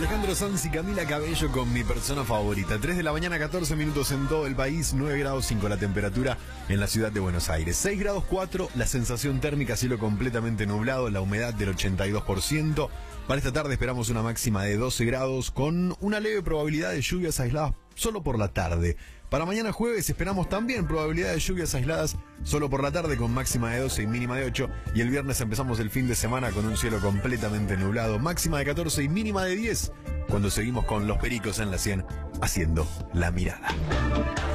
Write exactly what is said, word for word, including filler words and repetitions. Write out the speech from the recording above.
Alejandro Sanz y Camila Cabello con Mi Persona Favorita. tres de la mañana, catorce minutos en todo el país, nueve grados cinco la temperatura en la ciudad de Buenos Aires. seis grados cuatro la sensación térmica, cielo completamente nublado, la humedad del ochenta y dos por ciento. Para esta tarde esperamos una máxima de doce grados con una leve probabilidad de lluvias aisladas solo por la tarde. Para mañana jueves esperamos también probabilidad de lluvias aisladas solo por la tarde con máxima de doce y mínima de ocho. Y el viernes empezamos el fin de semana con un cielo completamente nublado, máxima de catorce y mínima de diez, cuando seguimos con Los Pericos en la cien haciendo La Mirada.